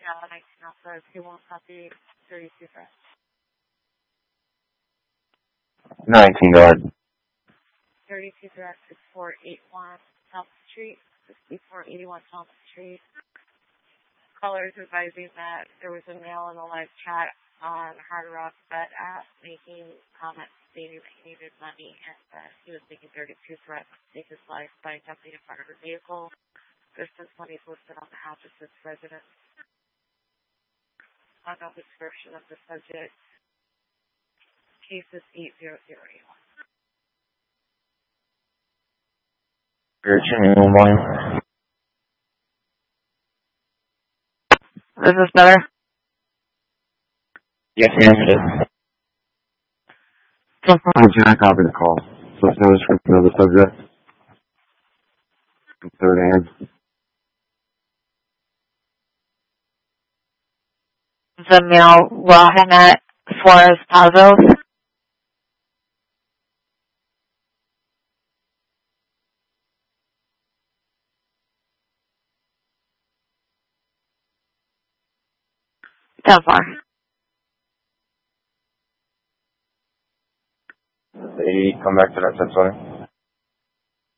Yeah, 19 Alpha, he won't copy 32 threats. 19, go ahead. 32 threats, 6481 Thompson Street, 6481 Thompson Street. Callers advising that there was a male in the live chat on Hard Rock Bet app making comments stating that he needed money and that he was making 32 threats to take his life by jumping in front of a vehicle. There's since money listed on behalf of this resident. Unknown description of the subject. Case is 80081. Spirit, show me one volume. Is this better? Yes, ma'am, it is. I copied the call. So it's no description of the subject. Third hand. The male Rahanet Suarez Pazos. So far. They come back to that 1020.